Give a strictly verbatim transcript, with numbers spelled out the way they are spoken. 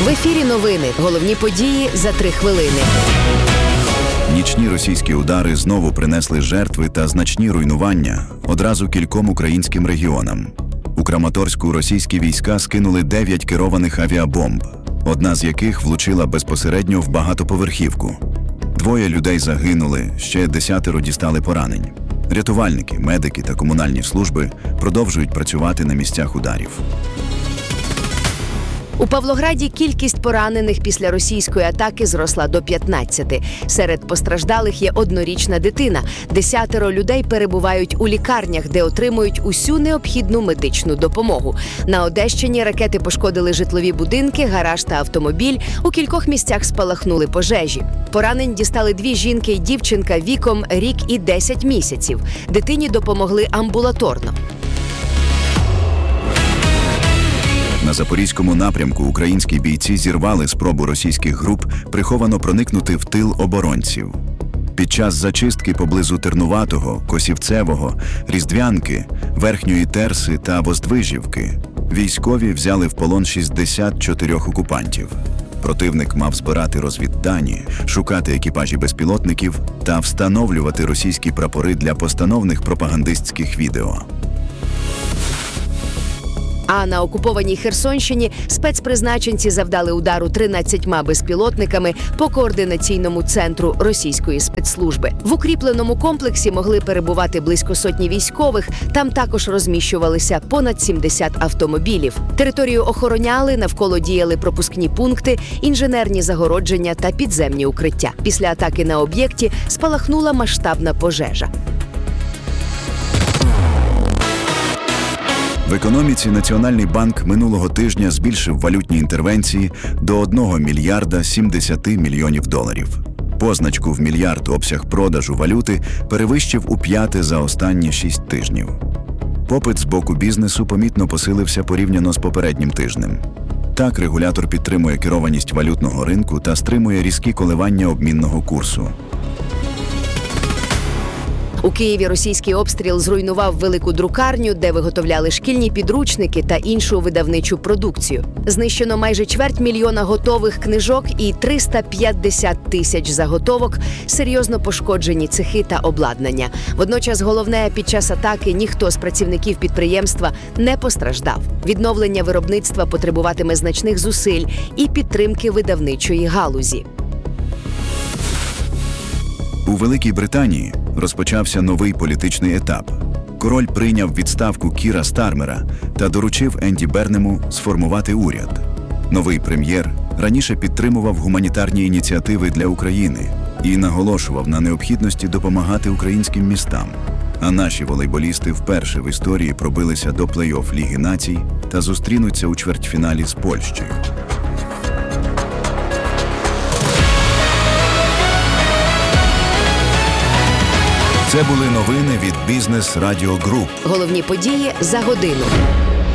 В ефірі новини. Головні події за три хвилини. Нічні російські удари знову принесли жертви та значні руйнування одразу кільком українським регіонам. У Краматорську російські війська скинули дев'ять керованих авіабомб, одна з яких влучила безпосередньо в багатоповерхівку. Двоє людей загинули, ще десятеро дістали поранень. Рятувальники, медики та комунальні служби продовжують працювати на місцях ударів. У Павлограді кількість поранених після російської атаки зросла до п'ятнадцяти. Серед постраждалих є однорічна дитина. Десятеро людей перебувають у лікарнях, де отримують усю необхідну медичну допомогу. На Одещині ракети пошкодили житлові будинки, гараж та автомобіль. У кількох місцях спалахнули пожежі. Поранень дістали дві жінки й дівчинка віком рік і десять місяців. Дитині допомогли амбулаторно. На Запорізькому напрямку українські бійці зірвали спробу російських груп приховано проникнути в тил оборонців. Під час зачистки поблизу Тернуватого, Косівцевого, Різдвянки, Верхньої Терси та Воздвижівки військові взяли в полон шістдесят чотири окупантів. Противник мав збирати розвіддані, шукати екіпажі безпілотників та встановлювати російські прапори для постановних пропагандистських відео. А на окупованій Херсонщині спецпризначенці завдали удару тринадцятьма безпілотниками по координаційному центру російської спецслужби. В укріпленому комплексі могли перебувати близько сотні військових, там також розміщувалися понад сімдесят автомобілів. Територію охороняли, навколо діяли пропускні пункти, інженерні загородження та підземні укриття. Після атаки на об'єкті спалахнула масштабна пожежа. В економіці Національний банк минулого тижня збільшив валютні інтервенції до одного мільярда сімдесяти мільйонів доларів. Позначку в мільярд обсяг продажу валюти перевищив у п'яте за останні шість тижнів. Попит з боку бізнесу помітно посилився порівняно з попереднім тижнем. Так, регулятор підтримує керованість валютного ринку та стримує різкі коливання обмінного курсу. У Києві російський обстріл зруйнував велику друкарню, де виготовляли шкільні підручники та іншу видавничу продукцію. Знищено майже чверть мільйона готових книжок і триста п'ятдесят тисяч заготовок, серйозно пошкоджені цехи та обладнання. Водночас головне, під час атаки ніхто з працівників підприємства не постраждав. Відновлення виробництва потребуватиме значних зусиль і підтримки видавничої галузі. У Великій Британії розпочався новий політичний етап. Король прийняв відставку Кіра Стармера та доручив Енді Бернему сформувати уряд. Новий прем'єр раніше підтримував гуманітарні ініціативи для України і наголошував на необхідності допомагати українським містам. А наші волейболісти вперше в історії пробилися до плей-офф Ліги націй та зустрінуться у чвертьфіналі з Польщею. Це були новини від Бізнес Радіо Груп. Головні події за годину.